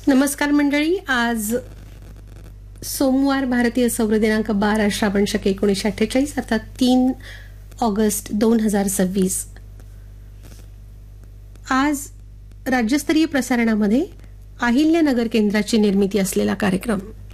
नमस्कार मंडळी. आज सोमवार, भारतीय सौर दिनांक 12 श्रावण शके 1948 अर्थात 3 ऑगस्ट 2026. आज राज्यस्तरीय प्रसारणामध्ये अहिल्यानगर केंद्राची निर्मिती असलेला कार्यक्रम.